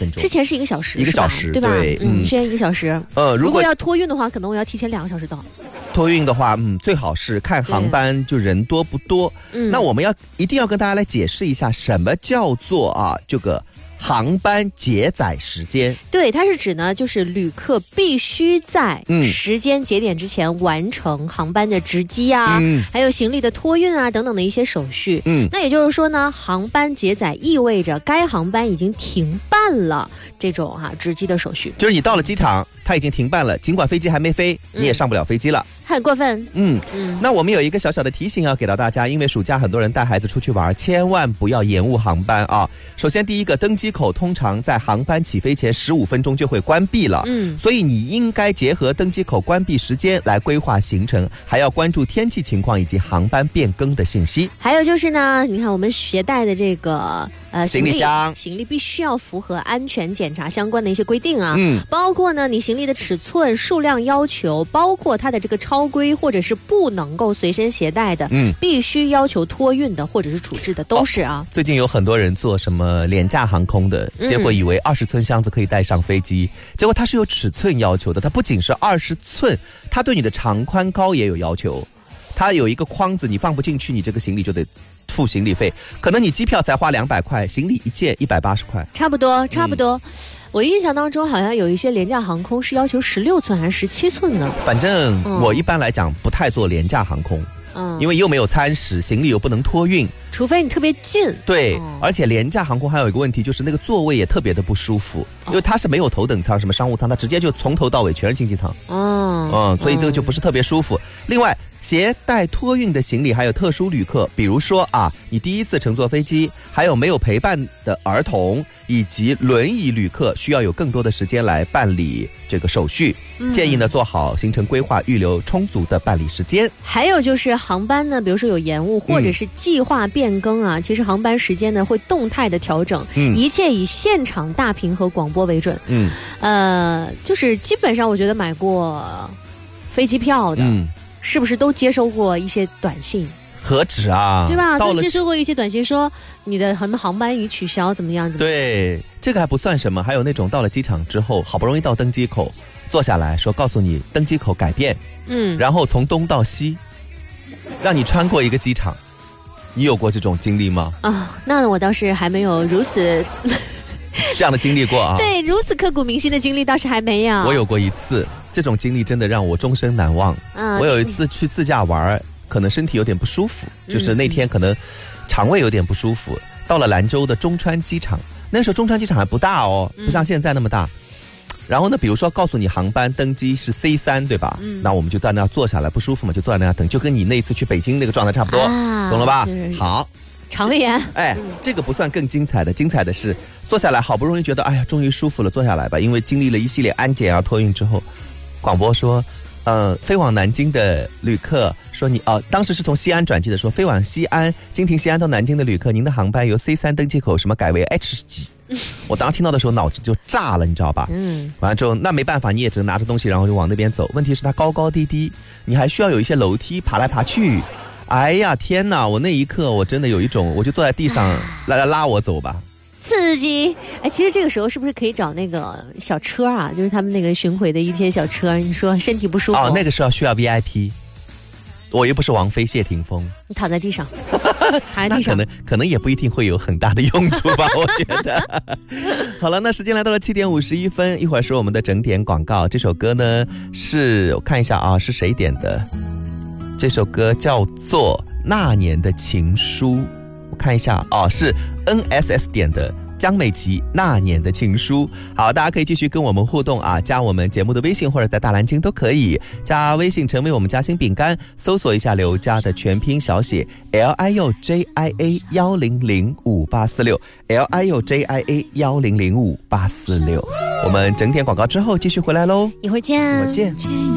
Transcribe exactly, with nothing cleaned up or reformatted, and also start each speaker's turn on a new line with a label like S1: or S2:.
S1: 分钟，
S2: 之前是一个小时，
S1: 一个小时，
S2: 对吧？
S1: 对，
S2: 嗯，现在一个小时。
S1: 呃，
S2: 如果要托运的话，可能我要提前两个小时到。
S1: 托运的话，嗯，最好是看航班就人多不多。嗯，那我们要一定要跟大家来解释一下，什么叫做啊这个航班结载时间。
S2: 对，它是指呢，就是旅客必须在时间节点之前完成航班的值机啊，嗯、还有行李的托运啊等等的一些手续。嗯，那也就是说呢，航班结载意味着该航班已经停办了这种哈、啊、值机的手续。
S1: 就是你到了机场，它已经停办了，尽管飞机还没飞，你也上不了飞机了。
S2: 嗯，很过分。
S1: 嗯嗯，那我们有一个小小的提醒要给到大家，因为暑假很多人带孩子出去玩，千万不要延误航班啊。首先第一个，登机口通常在航班起飞前十五分钟就会关闭了，嗯，所以你应该结合登机口关闭时间来规划行程，还要关注天气情况以及航班变更的信息。
S2: 还有就是呢，你看我们携带的这个呃
S1: 行李箱，
S2: 行李必须要符合安全检查相关的一些规定啊，嗯，包括呢你行李的尺寸、数量要求，包括它的这个超规或者是不能够随身携带的，嗯，必须要求托运的或者是处置的都是啊。
S1: 哦、最近有很多人做什么廉价航空的，结果以为二十寸箱子可以带上飞机，嗯、结果它是有尺寸要求的，它不仅是二十寸，它对你的长宽高也有要求。它有一个框子，你放不进去，你这个行李就得付行李费。可能你机票才花两百块，行李一件一百八十块，
S2: 差不多，差不多。嗯，我印象当中好像有一些廉价航空是要求十六寸还是十七寸的。
S1: 反正我一般来讲不太做廉价航空，嗯，因为又没有餐食，行李又不能托运，
S2: 除非你特别近。
S1: 对，哦、而且廉价航空还有一个问题，就是那个座位也特别的不舒服，哦、因为它是没有头等舱、什么商务舱，它直接就从头到尾全是经济舱。哦，嗯，所以这个就不是特别舒服。嗯、另外，携带托运的行李还有特殊旅客，比如说啊，你第一次乘坐飞机，还有没有陪伴的儿童，以及轮椅旅客，需要有更多的时间来办理这个手续。嗯、建议呢做好行程规划，预留充足的办理时间。
S2: 还有就是航班呢，比如说有延误或者是计划变更啊，嗯、其实航班时间呢会动态的调整，嗯、一切以现场大屏和广播为准。嗯，呃，就是基本上我觉得买过飞机票的。嗯，是不是都接收过一些短信？
S1: 何止啊，
S2: 对吧？都接收过一些短信说你的航航班已取消，怎么样？怎么样？
S1: 对，这个还不算什么，还有那种到了机场之后，好不容易到登机口，坐下来说告诉你登机口改变，嗯，然后从东到西，让你穿过一个机场。你有过这种经历吗？
S2: 啊，那我倒是还没有如此
S1: 这样的经历过啊。
S2: 对，如此刻骨铭心的经历倒是还没有。
S1: 我有过一次。这种经历真的让我终身难忘。嗯、我有一次去自驾玩，可能身体有点不舒服，嗯、就是那天可能肠胃有点不舒服。到了兰州的中川机场，那时候中川机场还不大哦，不像现在那么大。嗯、然后呢，比如说告诉你航班登机是 C 三，对吧？嗯、那我们就在那坐下来，不舒服嘛，就坐在那等，就跟你那一次去北京那个状态差不多，啊、懂了吧？就是、好。
S2: 肠胃炎。
S1: 哎，这个不算更精彩的，精彩的是坐下来，好不容易觉得哎呀，终于舒服了，坐下来吧，因为经历了一系列安检啊、托运之后。广播说，呃，飞往南京的旅客说你哦、呃，当时是从西安转机的，说飞往西安、经停西安到南京的旅客，您的航班由 C 三登机口什么改为 H 几。我当时听到的时候脑子就炸了，你知道吧？嗯，完了之后那没办法，你也只能拿着东西然后就往那边走。问题是它高高低低，你还需要有一些楼梯爬来爬去。哎呀天哪！我那一刻我真的有一种，我就坐在地上，来来拉我走吧。
S2: 刺激！哎，其实这个时候是不是可以找那个小车啊？就是他们那个巡回的一些小车。你说身体不舒服
S1: 哦，那个是要需要 V I P。我又不是王菲、谢霆锋，
S2: 你躺在地上，躺在地
S1: 那可
S2: 上，
S1: 能可能也不一定会有很大的用处吧，我觉得。好了，那时间来到了七点五十一分，一会儿是我们的整点广告。这首歌呢，是我看一下啊，是谁点的？这首歌叫做《那年的情书》。我看一下哦，是 N S S 点的江美琪《那年的情书》。好，大家可以继续跟我们互动啊，加我们节目的微信或者在大蓝鲸都可以加微信成为我们夹心饼干，搜索一下刘家的全拼小写 L I U J I A 一零零五八四六 L I U J I A 一零零五八四六。我们整点广告之后继续回来喽，
S2: 一会儿见，
S1: 一会儿见。